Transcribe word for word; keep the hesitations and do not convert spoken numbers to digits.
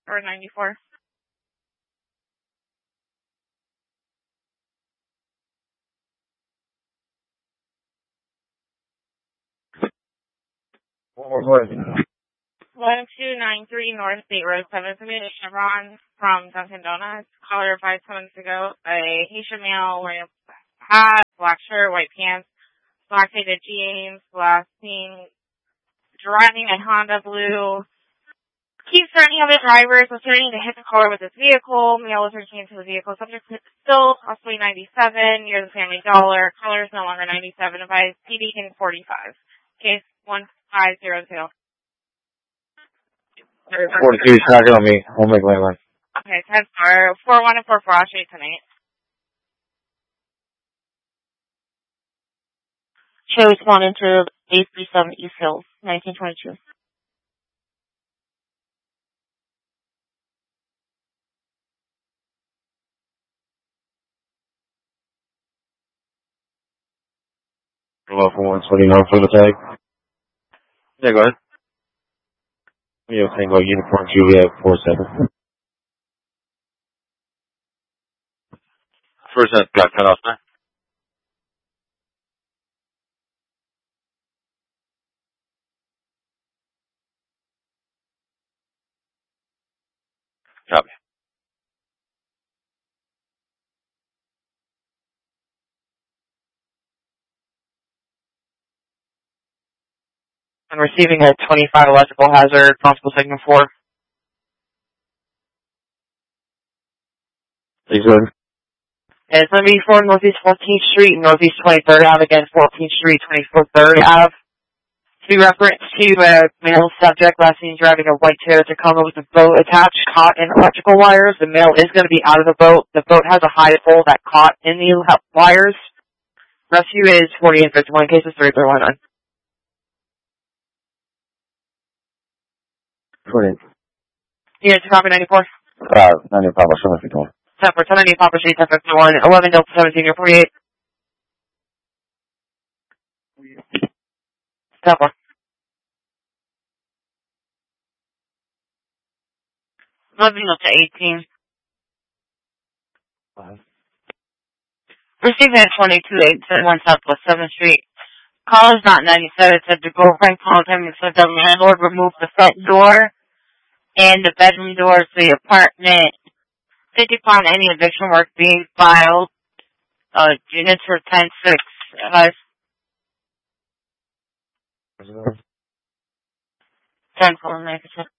or ninety-four. one two nine three North State Road seven, submitted Chevron from Dunkin' Donuts. Caller five minutes ago, a Haitian male wearing a hat, black shirt, white pants, black faded jeans, last seen driving a Honda Blue. Keeps threatening other drivers, was threatening to hit the caller with his vehicle. Male was returning to the vehicle. Subject still possibly ninety-seven, near the Family Dollar. Caller is no longer ninety-seven. Advised P D in forty-five. Case one five zero two. forty-two, tracking on me. I'll make my line. Okay, ten star. four one and four four, I'll show you tonight. Shows one into eight three seven East Hills, nineteen twenty-two. Hello, for one twenty-nine for the tag. Yeah, go ahead. Yeah, Tango Uniform Juliet four seven. First that got cut off there. Copy. I'm receiving a twenty-five electrical hazard, possible signal four. Exactly. And it's going to be for Northeast fourteenth Street and Northeast twenty-third Ave, again, fourteenth Street, twenty-third Ave. To be reference to a male subject, last seen driving a white Toyota Tacoma with a boat attached, caught in electrical wires. The male is going to be out of the boat. The boat has a high pole that caught in the wires. Rescue is forty and fifty-one, cases three three one nine. Brilliant. Yeah, it's copy ninety-four. Uh, ninety-five, I'll show you one. September, ten ninety, Papa Street, ten fifty-one, eleven Delta seventeen, or forty-eight. September. eleven Delta eighteen. Uh-huh. Receiving at twenty-two eight seventy-one Southwest seventh Street. Call is not ninety-seven. It said the girlfriend called him and said the landlord removed the front door and the bedroom door to the apartment. Did you find any eviction work being filed? Uh, units for ten six. Uh, ten four,